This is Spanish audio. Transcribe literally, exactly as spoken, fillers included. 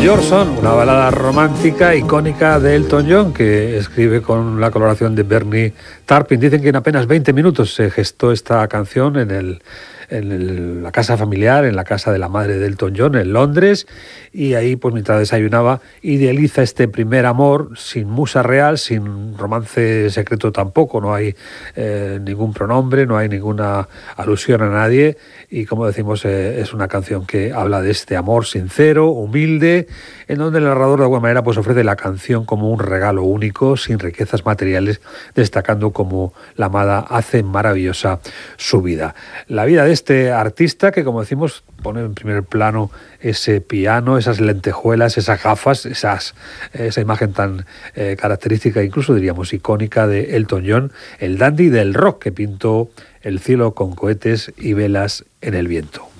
Your Song, una balada romántica icónica de Elton John, que escribe con la colaboración de Bernie Taupin. Dicen que en apenas veinte minutos se gestó esta canción en el en el, la casa familiar, en la casa de la madre de Elton John, en Londres, y ahí, pues mientras desayunaba, idealiza este primer amor sin musa real, sin romance secreto tampoco, no hay eh, ningún pronombre, no hay ninguna alusión a nadie, y como decimos, eh, es una canción que habla de este amor sincero, humilde, en donde el narrador de alguna manera pues ofrece la canción como un regalo único, sin riquezas materiales, destacando cómo la amada hace maravillosa su vida. La vida de este artista que, como decimos, pone en primer plano ese piano, esas lentejuelas, esas gafas, esas, esa imagen tan eh, característica, incluso diríamos icónica, de Elton John, el dandy del rock que pintó el cielo con cohetes y velas en el viento.